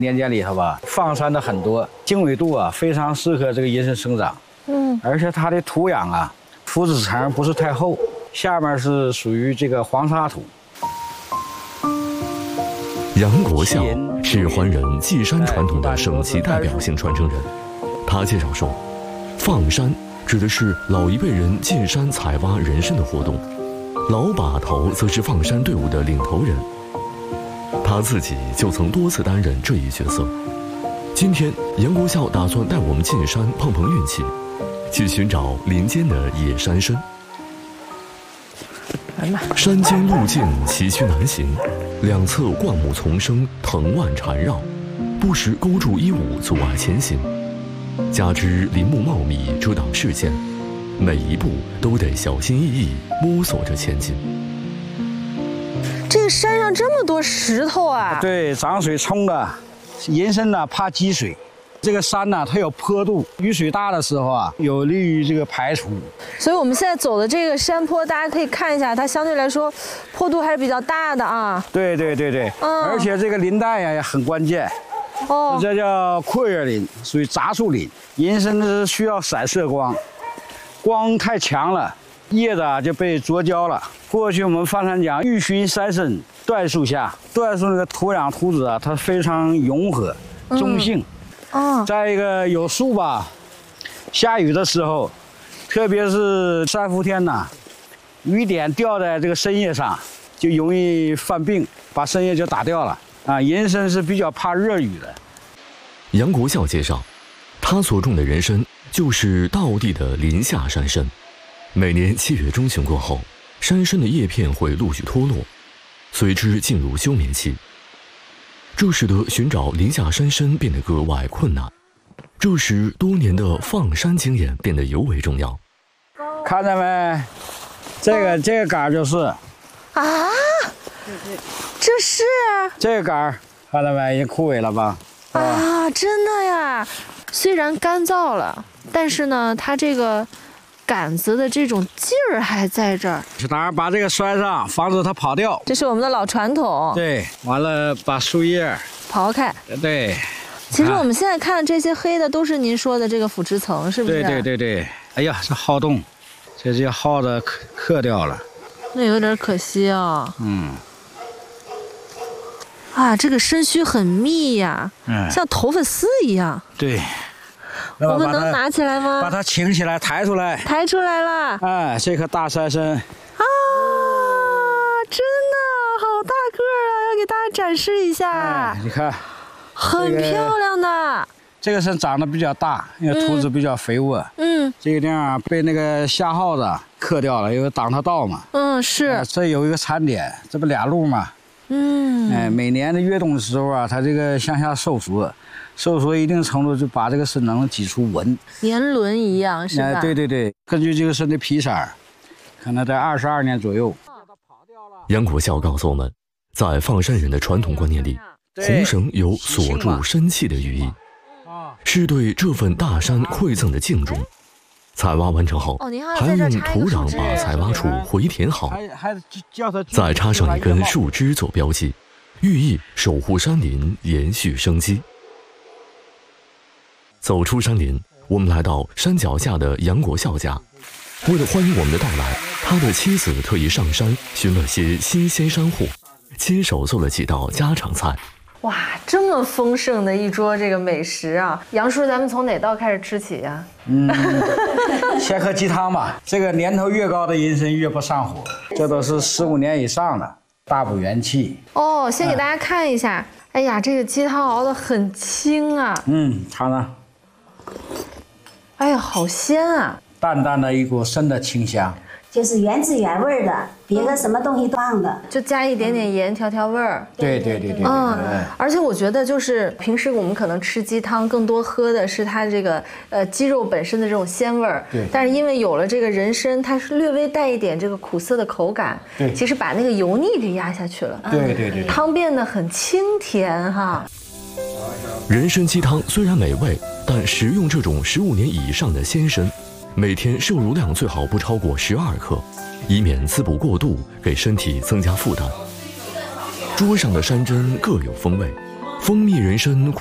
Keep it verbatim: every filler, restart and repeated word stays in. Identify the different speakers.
Speaker 1: 年间里头吧，放山的很多，经纬度啊非常适合这个银参生长。嗯，而且它的土壤啊，土质层不是太厚，下面是属于这个黄沙土。
Speaker 2: 杨国孝是怀仁祭山传统的省级代表性传承人。他介绍说，放山指的是老一辈人进山采挖人参的活动，老把头则是放山队伍的领头人。他自己就曾多次担任这一角色。今天，杨国孝打算带我们进山碰碰运气，去寻找林间的野山参。山间路径崎岖难行，两侧灌木丛生，藤蔓缠绕，不时勾住衣物阻碍前行。加之林木茂密，遮挡视线，每一步都得小心翼翼，摸索着前进。
Speaker 3: 这个山上这么多石头啊！
Speaker 1: 对，涨水冲的，银参呢怕积水。这个山呢，它有坡度，雨水大的时候啊，有利于这个排除。
Speaker 3: 所以我们现在走的这个山坡，大家可以看一下，它相对来说坡度还是比较大的啊。
Speaker 1: 对对对对，嗯、而且这个林带呀也很关键。哦，这叫阔叶林，属于杂树林。银参是需要散射光，光太强了，叶子啊就被灼焦了。过去我们放山讲，欲寻山参，椴树下。椴树那个土壤土质啊，它非常融合、中性。嗯哦，再一个有树吧，下雨的时候，特别是三伏天呐，雨点掉在这个参叶上，就容易犯病，把参叶就打掉了啊。银参是比较怕热雨的。
Speaker 2: 杨国孝介绍，他所种的人参就是道地的林下山参。每年七月中旬过后，山参的叶片会陆续脱落，随之进入休眠期。这使得寻找林下山参变得格外困难，这时多年的放山经验变得尤为重要。
Speaker 1: 看到没？这个这个杆就是啊，
Speaker 3: 这是
Speaker 1: 这个杆，看到没？已经枯萎了吧？
Speaker 3: 啊，真的呀！虽然干燥了，但是呢，它这个杆子的这种劲儿还在这儿。
Speaker 1: 当然把这个拴上，防止它跑掉。
Speaker 3: 这是我们的老传统。
Speaker 1: 对，完了把树叶
Speaker 3: 刨开。
Speaker 1: 对。
Speaker 3: 其实我们现在看这些黑的都是您说的这个腐殖层，是不是？
Speaker 1: 对对对对。哎呀，这耗洞，这些耗子刻刻掉了。
Speaker 3: 那有点可惜啊。
Speaker 1: 嗯。
Speaker 3: 啊，这个参须很密呀，嗯，像头发丝一样。
Speaker 1: 对。
Speaker 3: 我们能拿起来吗？
Speaker 1: 把它擎起来，抬出来。
Speaker 3: 抬出来了。
Speaker 1: 哎，这颗大山参。
Speaker 3: 啊，真的好大个儿啊！要给大家展示一下。
Speaker 1: 哎，你看，
Speaker 3: 很漂亮的。
Speaker 1: 这个参长得比较大，因为土质比较肥沃。嗯。这个地方被那个夏耗子刻掉了，因为挡它道嘛。
Speaker 3: 嗯，是。
Speaker 1: 这有一个残点，这不俩路吗？嗯。哎，每年的越冬的时候啊，它这个向下收缩。收缩一定程度，就把这个参能挤出纹，
Speaker 3: 年轮一样，是吧？
Speaker 1: 哎，对对对，根据这个参的皮色，可能在二十二年左右。
Speaker 2: 杨国孝告诉我们，在放山人的传统观念里，红绳有锁住参气的寓意，是对这份大山馈赠的敬重。采挖完成后，还要用土壤把采挖处回填好，再插上一根树枝做标记，寓意守护山林，延续生机。走出山林，我们来到山脚下的杨国孝家。为了欢迎我们的到来，他的妻子特意上山寻了些新鲜山货，亲手做了几道家常菜。
Speaker 3: 哇，这么丰盛的一桌这个美食啊！杨叔，咱们从哪道开始吃起呀？
Speaker 1: 嗯，先喝鸡汤吧。这个年头越高的银参越不上火，这都是十五年以上的，大补元气。
Speaker 3: 哦，先给大家看一下。嗯、哎呀，这个鸡汤熬得很清啊。
Speaker 1: 嗯，尝尝。
Speaker 3: 哎呀，好鲜啊！
Speaker 1: 淡淡的一股参的清香，
Speaker 4: 就是原汁原味的，别的什么东西都放的，
Speaker 3: 就加一点点盐调调味儿。
Speaker 1: 对对对对。
Speaker 3: 嗯，而且我觉得就是平时我们可能吃鸡汤，更多喝的是它这个呃鸡肉本身的这种鲜味儿。
Speaker 1: 对。
Speaker 3: 但是因为有了这个人参，它是略微带一点这个苦涩的口感。
Speaker 1: 对。
Speaker 3: 其实把那个油腻给压下去了。
Speaker 1: 对对对。
Speaker 3: 汤变得很清甜哈。
Speaker 2: 人参鸡汤虽然美味，但食用这种十五年以上的鲜参，每天摄入量最好不超过十二克，以免滋补过度，给身体增加负担。桌上的山珍各有风味， 蜂蜜人参